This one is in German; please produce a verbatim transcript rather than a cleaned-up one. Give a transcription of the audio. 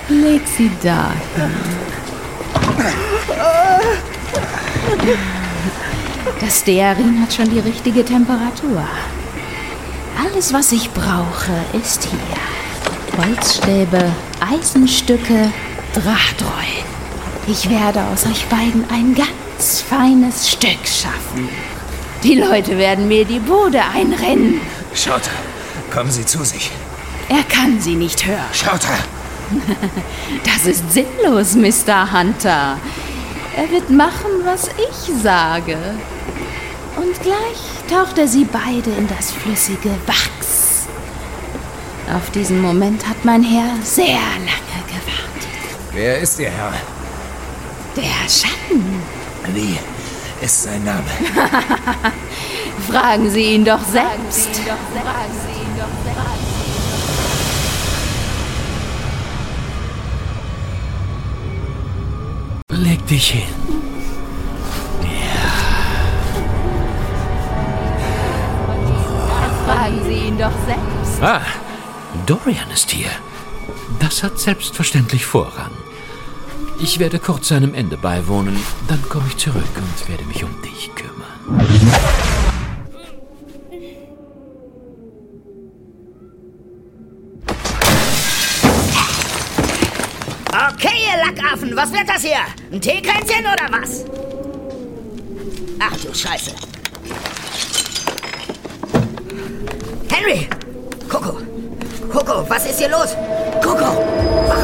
Leg sie dahin. Das Stearin hat schon die richtige Temperatur. Alles, was ich brauche, ist hier. Holzstäbe, Eisenstücke, Drachtrollen. Ich werde aus euch beiden ein ganz feines Stück schaffen. Die Leute werden mir die Bude einrennen. Shota, kommen Sie zu sich. Er kann sie nicht hören. Shota! Das ist sinnlos, Mister Hunter. Er wird machen, was ich sage. Und gleich taucht er sie beide in das flüssige Wachs. Auf diesen Moment hat mein Herr sehr lange gewartet. Wer ist Ihr Herr? Der Schatten. Wie ist sein Name? Fragen Sie ihn doch selbst. Leg dich hin. Fragen Sie ihn doch selbst. Ah, Dorian ist hier. Das hat selbstverständlich Vorrang. Ich werde kurz seinem Ende beiwohnen, dann komme ich zurück und werde mich um dich kümmern. Okay, ihr Lackaffen, was wird das hier? Ein Teekränzchen oder was? Ach du Scheiße. Henry! Coco! Coco, was ist hier los? Coco! Wach